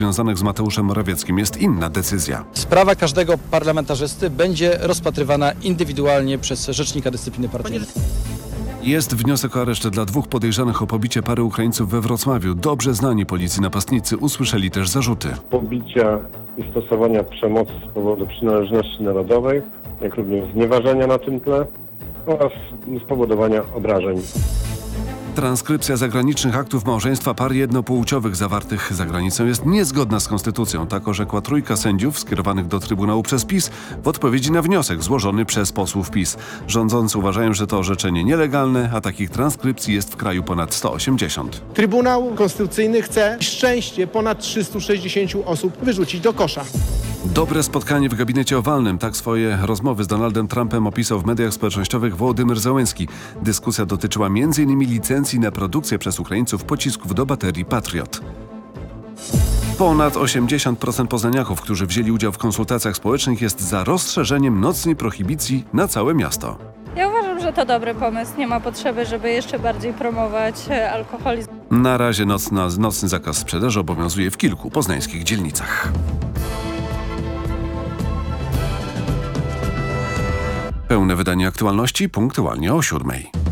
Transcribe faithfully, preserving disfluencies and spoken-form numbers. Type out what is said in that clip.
związanych z Mateuszem Morawieckim jest inna decyzja. Sprawa każdego parlamentarzysty będzie rozpatrywana indywidualnie przez rzecznika dyscypliny partyjnej. Jest wniosek o areszt dla dwóch podejrzanych o pobicie pary Ukraińców we Wrocławiu. Dobrze znani policji napastnicy usłyszeli też zarzuty. Pobicia i stosowania przemocy z powodu przynależności narodowej, jak również znieważenia na tym tle oraz spowodowania obrażeń. Transkrypcja zagranicznych aktów małżeństwa par jednopłciowych zawartych za granicą jest niezgodna z konstytucją. Tak orzekła trójka sędziów skierowanych do Trybunału przez PiS w odpowiedzi na wniosek złożony przez posłów PiS. Rządzący uważają, że to orzeczenie nielegalne, a takich transkrypcji jest w kraju ponad sto osiemdziesiąt. Trybunał Konstytucyjny chce szczęście ponad trzystu sześćdziesięciu osób wyrzucić do kosza. Dobre spotkanie w gabinecie owalnym. Tak swoje rozmowy z Donaldem Trumpem opisał w mediach społecznościowych Wołodymyr Zełenski. Dyskusja dotyczyła między innymi licencji na produkcję przez Ukraińców pocisków do baterii Patriot. Ponad osiemdziesiąt procent poznaniaków, którzy wzięli udział w konsultacjach społecznych, jest za rozszerzeniem nocnej prohibicji na całe miasto. Ja uważam, że to dobry pomysł. Nie ma potrzeby, żeby jeszcze bardziej promować alkoholizm. Na razie nocna, nocny zakaz sprzedaży obowiązuje w kilku poznańskich dzielnicach. Pełne wydanie aktualności punktualnie o siódmej.